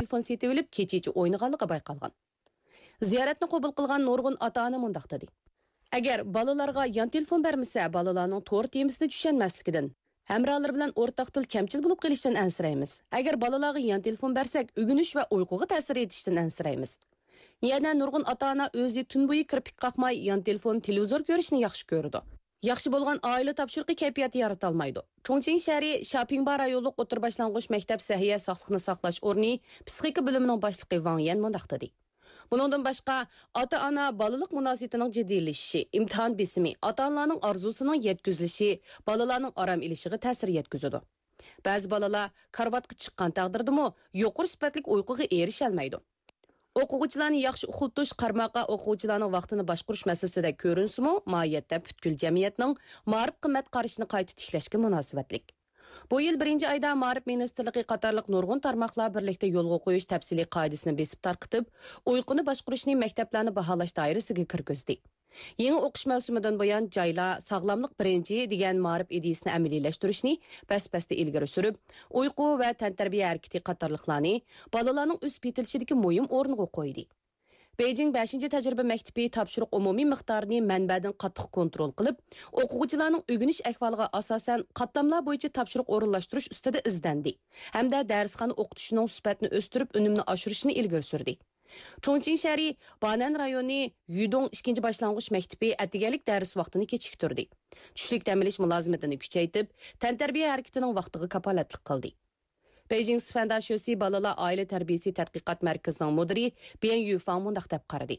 telefon setib olib, kechichi o'ynaganligi bayqalgan. Ziyoratni qabul qilgan nurg'un ota-ona mundaq dedi. Agar balalarga yon telefon bermasa, balalarning to'g'ri temisini tushunmasligidan, hamrohlar bilan o'rtaq til kamchil bo'lib qolishdan ansiraymiz. Agar balalarga yon telefon bersak, o'rganish va uyquga ta'sir etishdan ansiraymiz. Yana nurg'un ota-ona o'zi tun bo'yi kirpik qaqmay yon telefon, televizor ko'rishni yaxshi ko'rdi. Yaxshi bo'lgan oila topshiriqi kayfiyati yarata olmaydi. Chongqing shahri Shapingba rayonlik o'tir boshlang'ich maktab sahiya sog'liqni saqlash o'rni psixika bo'limining boshlig'i Wang Yan mundaq dedi. Buningdan boshqa, ota-ona balalik munosabatining jiddiylashishi, imtihon besimi, ota-onalarning orzusining yetkazilishi, balalarning orom ilishiga ta'sir yetkazadi. Ba'zi balalar karvatga chiqqan taqdirdami, yuqori sifatli uyquga erisha olmaydi. O'quvchilarni yaxshi uxlatish qarmoqqa o'quvchilarning vaqtini boshqarish masalasida ko'rinsimi, mohiyatda butkul jamiyatning ma'rif qimmat qarashini qayta tiklashga munosabatlik. Bu yil 1-oyda Ma'rif ministrligi qatorliq nurg'un tarmoqlar birlikda yo'lga qo'yish tafsiliy qoidasini besib tarqitib, uyquni boshqarishni maktablarni baholash doirasiga kirgizdi. Yangi o'qish mavsumidan buyon joylar sog'lomlik birinchi degan ma'rif ideyasini amaliylashtirish bas-basda ilgari surib, uyqu va tantarbiya harakati qatorliqlarni balalarning o'z petilishidagi muhim o'rniga qo'ydi. Beijing 5-tajriba maktabi topshiriq umumiy miqdorini manbadan qattiq kontrol qilib, o'quvchilarning o'rganish ahvoliga asosan qatlamlar bo'yicha topshiriq o'rinlashtirish ustida izdandi hamda darsxona o'qitishining sifatini o'stirib, unumni oshirishni ilgari surdi. Chongqing shahri Banan rayoni Yudong 2-boshlang'ich maktabi atigalik dars vaqtini kechiktirdi. Tushlik ta'minlash mulozimatini kuchaytirib, tantarbiya harakatining vaqtiga kapolatlik qildi. Beijing Sifanda Shosi balalar oila tarbiyasi tadqiqot markazining mudiri Bian Yufang mundaq deb qaradi.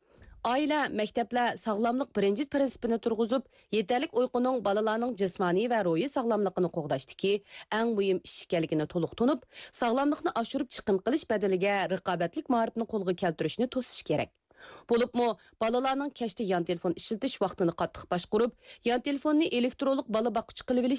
Oila, maktablar sog'lomlik birinchi prinsipini turg'izib, yetarlik uyquning balalarning jismoniy va ruhiy sog'lomligini qo'g'dashdiki, eng muhim ish ekanligini to'liq tunib, sog'lomlikni oshirib chiqim qilish badaliga raqobatlik ma'rifni qo'lga keltirishni to'sish kerak. Bo'libmi, balalarning kashda yon telefon ishlatish vaqtini qattiq boshqarib, yon telefonni elektronlik bola boquvchi qilib